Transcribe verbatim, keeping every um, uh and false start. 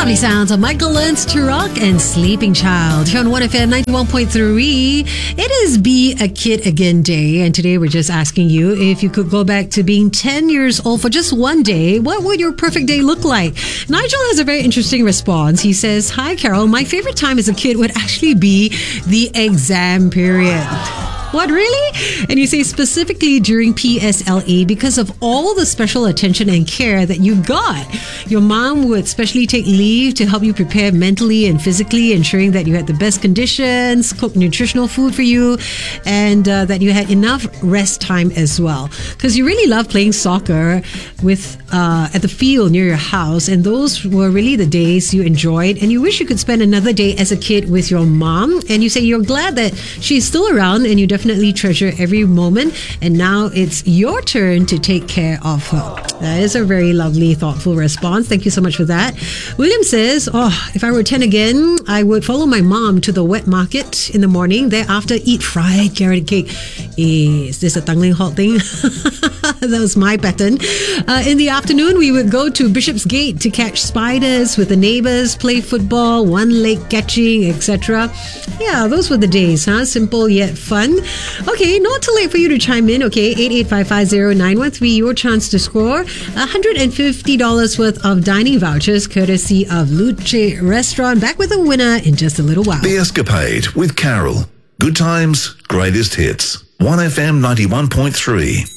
Lovely sounds of Michael Learns to Rock and Sleeping Child here on one F M ninety-one point three. It is Be a Kid Again Day, and today we're just asking you if you could go back to being ten years old for just one day, what would your perfect day look like? Nigel has a very interesting response. He says, "Hi Carol, my favorite time as a kid would actually be the exam period." What, really? And you say specifically during P S L E because of all the special attention and care that you got. Your mom would specially take leave to help you prepare mentally and physically, ensuring that you had the best conditions, cook nutritional food for you, and uh, that you had enough rest time as well. Because you really love playing soccer with uh, at the field near your house, and those were really the days you enjoyed, and you wish you could spend another day as a kid with your mom. And you say you're glad that she's still around, and you definitely Definitely treasure every moment, and now it's your turn to take care of her. That is a very lovely, thoughtful response. Thank you so much for that. William says, oh, if I were ten again, I would follow my mom to the wet market in the morning, thereafter eat fried carrot cake. Is this a Tanglin Halt thing? That was my pattern. Uh, in the afternoon, we would go to Bishopsgate to catch spiders with the neighbors, play football, one leg catching, et cetera. Yeah, those were the days, huh? Simple yet fun. Okay, not too late for you to chime in. Okay, eight eight five five zero nine one three, your chance to score one hundred fifty dollars worth of dining vouchers courtesy of Luce Restaurant. Back with a winner in just a little while. The Escapade with Carol. Good times, greatest hits. one F M ninety-one point three.